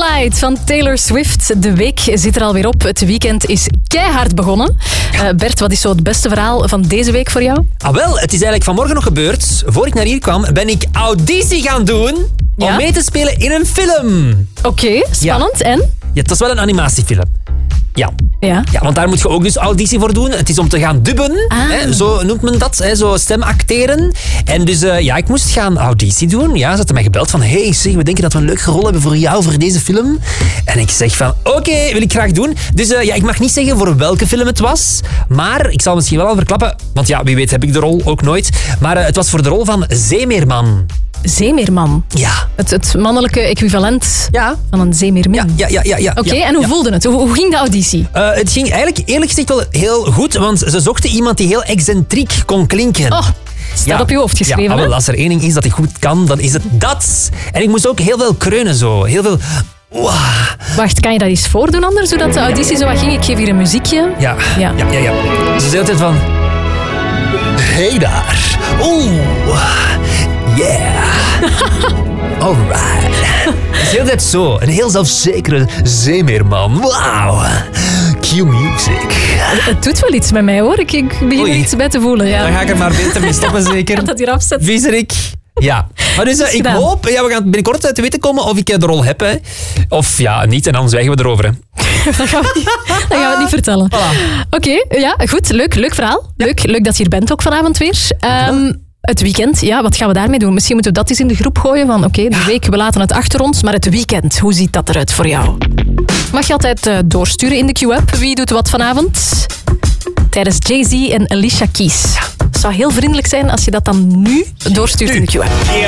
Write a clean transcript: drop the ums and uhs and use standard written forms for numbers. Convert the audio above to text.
Moonlight van Taylor Swift. De week zit er alweer op. Het weekend is keihard begonnen. Bert, wat is zo het beste verhaal van deze week voor jou? Wel, het is eigenlijk vanmorgen nog gebeurd. Voor ik naar hier kwam, ben ik auditie gaan doen om mee te spelen in een film. Oké, spannend. Ja. En? Ja, het is wel een animatiefilm. Ja, want daar moet je ook dus auditie voor doen. Het is om te gaan dubben, hè, zo noemt men dat, hè, zo stemacteren. En dus ik moest gaan auditie doen. Ja, ze hadden mij gebeld van, hey, zeg, we denken dat we een leuke rol hebben voor jou, voor deze film. En ik zeg van, oké, wil ik graag doen. Dus ik mag niet zeggen voor welke film het was, maar ik zal misschien wel al verklappen, want ja, wie weet heb ik de rol ook nooit. Maar het was voor de rol van Zeemeerman. Zeemeerman? Ja. Het mannelijke equivalent van een zeemeermin. Ja. Oké, en hoe voelde het? Hoe ging de auditie? Het ging eigenlijk eerlijk gezegd wel heel goed, want ze zochten iemand die heel excentriek kon klinken. Oh, staat op je hoofd geschreven, ja, wel, als er één ding is dat ik goed kan, dan is het dat. En ik moest ook heel veel kreunen zo. Heel veel... Wacht, kan je dat eens voordoen anders, zodat de auditie zo wat ging? Ik geef hier een muziekje. Ja. Ze zei altijd van... Hey daar. Oeh. Yeah. Alright. Het is heel tijd zo. Een heel zelfzekere zeemeerman. Wauw. Cue music. Het doet wel iets met mij, hoor. Ik begin er iets bij te voelen. Ja. Dan ga ik er maar beter mee stoppen, zeker. Ik dat hier afzetten. Viezerik. Ja. Maar dus ik hoop... Ja, we gaan binnenkort te weten komen of ik de rol heb. Hè. Of ja, niet. En dan zwijgen we erover. Hè. Dan gaan we het niet vertellen. Voilà. Oké, ja, goed. Leuk verhaal. Ja. Leuk dat je hier bent ook vanavond weer. Het weekend, wat gaan we daarmee doen? Misschien moeten we dat eens in de groep gooien van de week, we laten het achter ons, maar het weekend, hoe ziet dat eruit voor jou? Mag je altijd doorsturen in de Q-app. Wie doet wat vanavond? Tijdens Jay-Z en Alicia Keys. Het zou heel vriendelijk zijn als je dat dan nu doorstuurt in de Q-app.